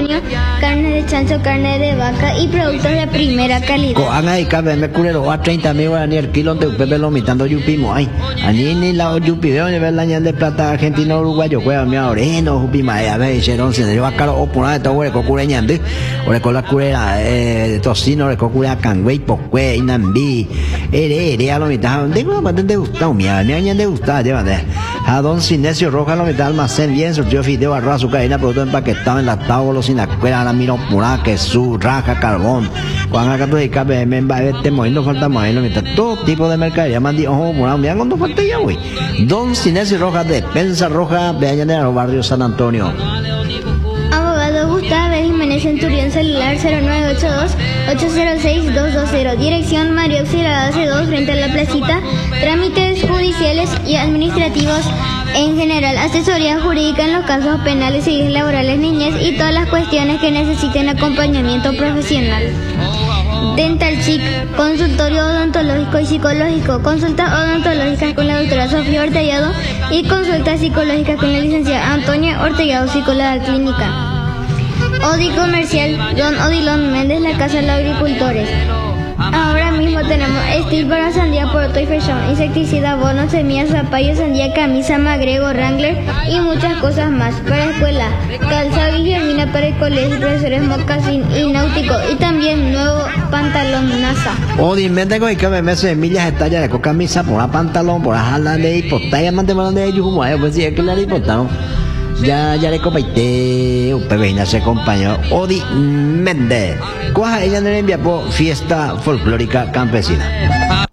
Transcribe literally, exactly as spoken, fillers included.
Antonio, carne de chancho, carne de vaca y productos de primera calidad. Coanga y cabe me curero a treinta mil guaraní el kilo de pepe lo mitando yupimo ay. Ani ni la yupi veo de la de plata argentino uruguayo cueva mi oreno jupima a ver hicieron se lleva caro opura de todo el cocureñante o le con la curera eh tocino le cocura canguey pocue inambi ere ere a lo mitad de una patente gustado mi a mi año de gustar llévate a don Sinesio Roja lo mitad almacén bien surtió fideo arroz azúcar harina producto empaquetado enlatado los sin la cuera la miro pura queso raja carbón cuando acá todo y cabe me va este moviendo falta más lo mitad todo tipo de mercadería mandi ojo pura mira cuando falta ya güey don Sinesio Roja de Pensa Roja de allá en el barrio San Antonio. Abogado Gustavo Jiménez Centurión, celular cero nueve ocho dos, ocho cero seis, dos dos cero, dirección Mario Auxiliadora C dos frente a la placita, trámites judiciales y administrativos en general, asesoría jurídica en los casos penales, civiles, laborales, niñez y todas las cuestiones que necesiten acompañamiento profesional. Dental Chic, consultorio odontológico y psicológico, consultas odontológicas con la doctora Sofía Ortellado y consultas psicológicas con la licenciada Antonia Ortellado, psicóloga clínica. Odi Comercial, Don Odilon Méndez, la Casa de los Agricultores. Ahora mismo tenemos Steel para sandía, poroto y fechón, insecticida, bonos, semillas, zapallo, sandía, camisa, magrego, wrangler y muchas cosas más. Para escuela, calzado y germina para el colegio, profesores, mocasín y náutico y también nuevo pantalón NASA. O dime tengo que me me semillas estalla de camisa por la pantalón por la jala de hipotaya mantener de ellos como pues sí es que la hipotano. Ya, ya le compartí, un pequeño se acompañó, Odi Méndez. Coja ella en el envía por fiesta folclórica campesina.